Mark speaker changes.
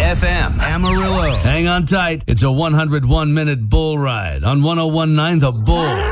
Speaker 1: FM, Amarillo.
Speaker 2: Hang on tight. It's a 101-minute bull ride on 101.9 The Bull.